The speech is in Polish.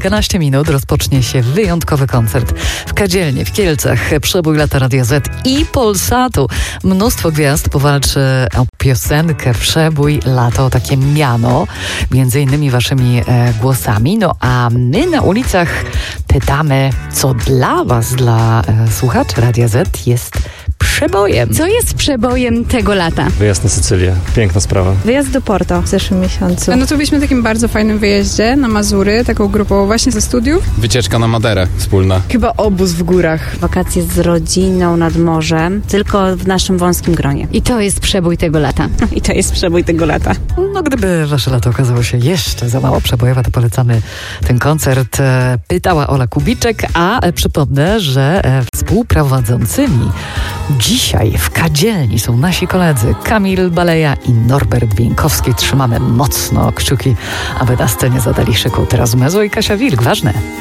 kilkanaście minut rozpocznie się wyjątkowy koncert w Kadzielnie, w Kielcach. Przebój lata Radia Z i Polsatu. Mnóstwo gwiazd powalczy o piosenkę Przebój lata, o takie miano, między innymi waszymi głosami. No a my na ulicach pytamy, co dla was, dla słuchaczy Radia Z jest przebojem. Co jest przebojem tego lata? Wyjazd na Sycylię. Piękna sprawa. Wyjazd do Porto w zeszłym miesiącu. No to byliśmy na takim bardzo fajnym wyjeździe na Mazury, taką grupą właśnie ze studiów. Wycieczka na Maderę wspólna. Chyba obóz w górach. Wakacje z rodziną nad morzem, tylko w naszym wąskim gronie. I to jest przebój tego lata. I to jest przebój tego lata. No gdyby wasze lato okazało się jeszcze za mało przebojowe, to polecamy ten koncert. Pytała Ola Kubiczek, a przypomnę, że współprowadzącymi dzisiaj w Kadzielni są nasi koledzy Kamil Baleja i Norbert Bieńkowski. Trzymamy mocno kciuki, aby na scenie zadali szyku. Teraz Mezo i Kasia Wilk. Ważne.